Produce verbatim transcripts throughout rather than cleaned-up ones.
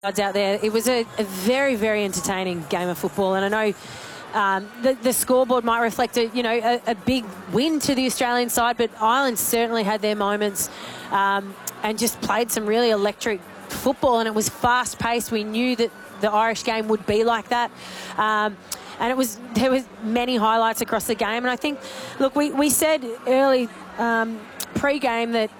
Out there. It was a, a very, very entertaining game of football, and I know um, the, the scoreboard might reflect a, you know, a, a big win to the Australian side, but Ireland certainly had their moments um, and just played some really electric football, and it was fast-paced. We knew that the Irish game would be like that. Um, and it was there was many highlights across the game, and I think, look, we, we said early um, pre-game that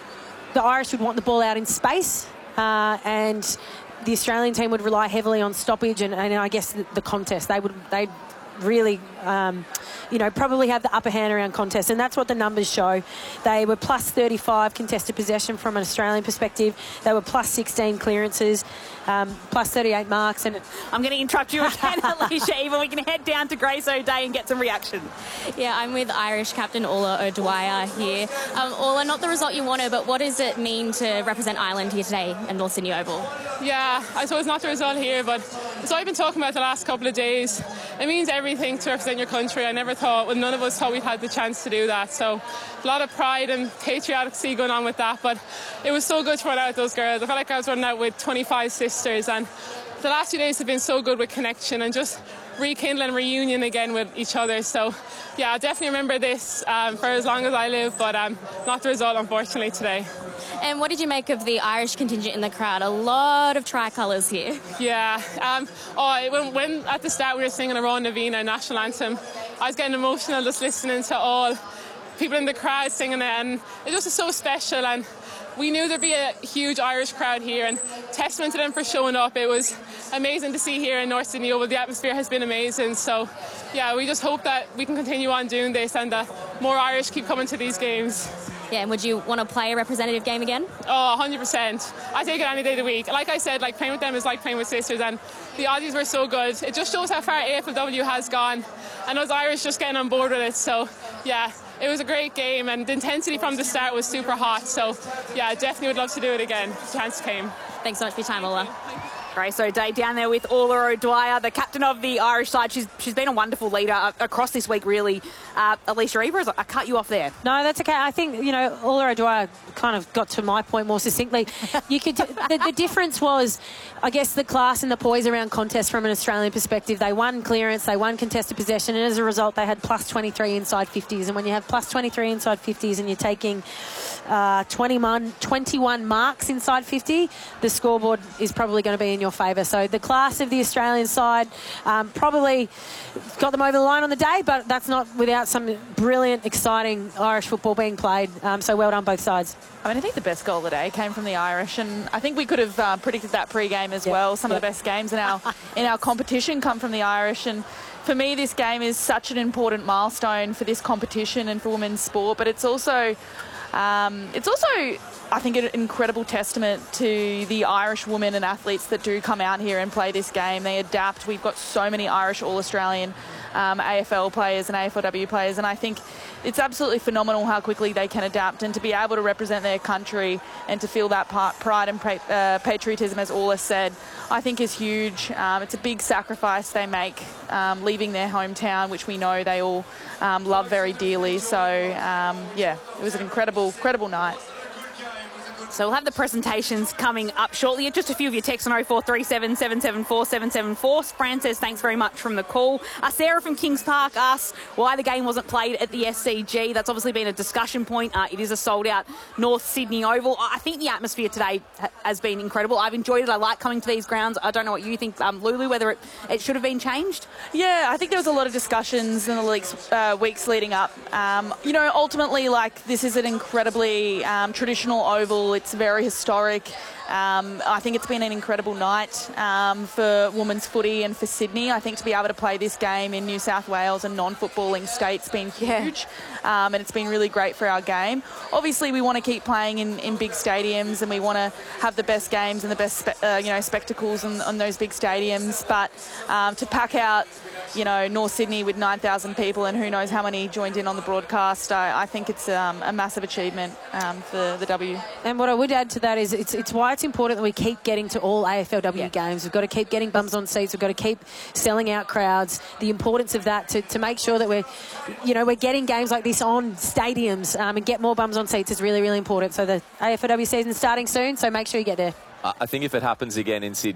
the Irish would want the ball out in space, uh, and the Australian team would rely heavily on stoppage and, and I guess the, the contest. They would they really, um, you know, probably have the upper hand around contest, and that's what the numbers show. They were plus thirty-five contested possession from an Australian perspective. They were plus sixteen clearances, um, plus thirty-eight marks. And I'm going to interrupt you again, Alicia. Eva, we can head down to Grace O'Dea and get some reaction. Yeah, I'm with Irish captain Ola O'Dwyer here. Um, Ola, not the result you wanted, but what does it mean to represent Ireland here today in North Sydney Oval? Yeah, I suppose not the result here, but so I've been talking about the last couple of days. It means everything to represent your country. I never thought, well, none of us thought we'd had the chance to do that. So a lot of pride and patrioticity going on with that, but it was so good to run out with those girls. I felt like I was running out with twenty-five sisters, and the last few days have been so good with connection and just rekindling reunion again with each other. So yeah, I'll definitely remember this um, for as long as I live, but um, not the result, unfortunately, today. And what did you make of the Irish contingent in the crowd? A lot of tricolours here. Yeah. Um, oh, when, when at the start we were singing a Ron Navina national anthem, I was getting emotional just listening to all people in the crowd singing it, and it just was so special. And we knew there'd be a huge Irish crowd here, and testament to them for showing up. It was amazing to see here in North Sydney Oval. The atmosphere has been amazing. So yeah, we just hope that we can continue on doing this and that more Irish keep coming to these games. Yeah, and would you want to play a representative game again? Oh, one hundred percent. I take it any day of the week. Like I said, like playing with them is like playing with sisters, and the Aussies were so good. It just shows how far A F L W has gone, and those Irish just getting on board with it. So yeah, it was a great game, and the intensity from the start was super hot. So yeah, definitely would love to do it again if the chance came. Thanks so much for your time, Ola. Grace O'Dea down there with Ola O'Dwyer, the captain of the Irish side. She's she's been a wonderful leader across this week, really. Uh, Alicia, Eva, I cut you off there. No, that's okay. I think, you know, Ola O'Dwyer kind of got to my point more succinctly. You could the, the difference was, I guess, the class and the poise around contest from an Australian perspective. They won clearance, they won contested possession, and as a result, they had plus twenty-three inside fifties. And when you have plus twenty-three inside fifties and you're taking uh, twenty-one, twenty-one marks inside fifty, the scoreboard is probably going to be in your favour. So the class of the Australian side um, probably got them over the line on the day, but that's not without some brilliant, exciting Irish football being played. Um, so well done both sides. I mean, I think the best goal of the day came from the Irish, and I think we could have uh, predicted that pre-game as yep. well. Some yep. of the best games in our in our competition come from the Irish, and for me, this game is such an important milestone for this competition and for women's sport. But it's also, um, it's also, I think, an incredible testament to the Irish women and athletes that do come out here and play this game. They adapt. We've got so many Irish All-Australian um, A F L players and A F L W players, and I think it's absolutely phenomenal how quickly they can adapt, and to be able to represent their country and to feel that part, pride and uh, patriotism, as Ola said, I think is huge. Um, it's a big sacrifice they make, um, leaving their hometown, which we know they all um, love very dearly. So, um, yeah, it was an incredible, incredible night. So we'll have the presentations coming up shortly. Just a few of your texts on oh four three seven, seven seven four, seven seven four. Fran says thanks very much from the call. Uh, Sarah from Kings Park asks why the game wasn't played at the S C G. That's obviously been a discussion point. Uh, it is a sold-out North Sydney Oval. I think the atmosphere today ha has been incredible. I've enjoyed it. I like coming to these grounds. I don't know what you think, um, Lulu, whether it, it should have been changed. Yeah, I think there was a lot of discussions in the weeks, uh, weeks leading up. Um, you know, ultimately, like, this is an incredibly um, traditional oval. It's very historic. Um, I think it's been an incredible night um, for women's footy and for Sydney. I think to be able to play this game in New South Wales and non-footballing states has been huge, yeah. um, and it's been really great for our game. Obviously, we want to keep playing in, in big stadiums, and we want to have the best games and the best spe uh, you know spectacles on, on those big stadiums. But um, to pack out, you know, North Sydney with nine thousand people, and who knows how many joined in on the broadcast, I, I think it's um, a massive achievement um, for the W. And what I would add to that is it's, it's why it's important that we keep getting to all A F L W yeah. games. We've got to keep getting bums on seats. We've got to keep selling out crowds. The importance of that to, to make sure that we're, you know, we're getting games like this on stadiums um, and get more bums on seats is really, really important. So the A F L W season's starting soon, so make sure you get there. I think if it happens again in Sydney,